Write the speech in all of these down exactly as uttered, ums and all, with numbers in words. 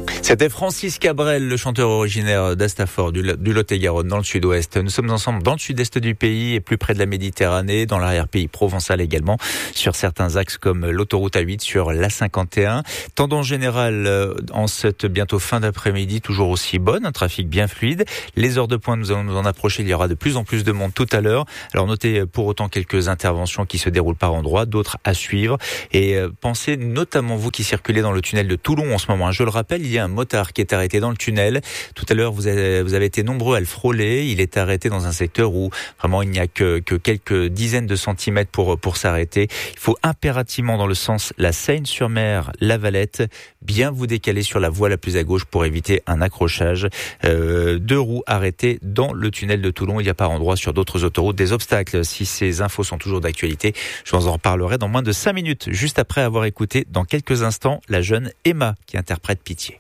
C'était Francis Cabrel, le chanteur originaire d'Astafort, du, du Lot-et-Garonne, dans le sud-ouest. Nous sommes ensemble dans le sud-est du pays et plus près de la Méditerranée, dans l'arrière-pays provençal également, sur certains axes comme l'autoroute A huit, sur l'A cinquante et un. Tendance générale en cette bientôt fin d'après-midi, toujours aussi bonne, un trafic bien fluide. Les heures de pointe, nous allons nous en approcher, il y aura de plus en plus de monde tout à l'heure. Alors notez pour autant quelques interventions qui se déroulent par endroits, d'autres à suivre. Et pensez notamment vous qui circulez dans le tunnel de Toulon en ce moment. Je le rappelle, il y a un motard qui est arrêté dans le tunnel. Tout à l'heure, vous avez, vous avez été nombreux à le frôler. Il est arrêté dans un secteur où vraiment il n'y a que, que quelques dizaines de centimètres pour, pour s'arrêter. Il faut impérativement dans le sens la Seine-sur-Mer, la Valette, bien vous décaler sur la voie la plus à gauche pour éviter un accrochage. Euh, deux roues arrêtées dans le tunnel de Toulon. Il y a par endroits sur d'autres autoroutes des obstacles. Si ces infos sont toujours d'actualité, je vous en reparlerai dans moins de cinq minutes, juste après avoir écouté dans quelques instants la jeune Emma qui interprète Pitié.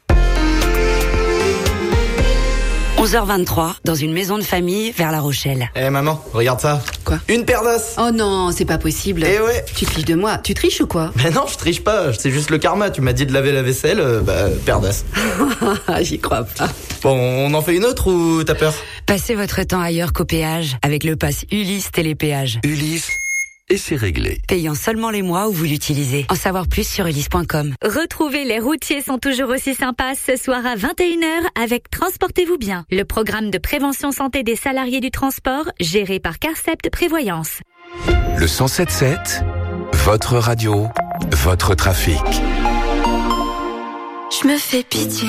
onze heures vingt-trois, dans une maison de famille vers La Rochelle. Eh hey maman, regarde ça. Quoi? Une paire d'os. Oh non, c'est pas possible. Eh ouais. Tu te fiches de moi. Tu triches ou quoi? Ben non, je triche pas. C'est juste le karma. Tu m'as dit de laver la vaisselle, euh, bah, paire d'os. J'y crois pas. Bon, on en fait une autre ou t'as peur? Passez votre temps ailleurs qu'au péage avec le pass Ulysse Télépéage. Ulysse, et c'est réglé. Payant seulement les mois où vous l'utilisez. En savoir plus sur ulysse point com. Retrouvez Les Routiers sont toujours aussi sympas ce soir à vingt et une heures avec Transportez-vous bien, le programme de prévention santé des salariés du transport géré par Carcept Prévoyance. Le cent sept sept, votre radio, votre trafic. Je me fais pitié.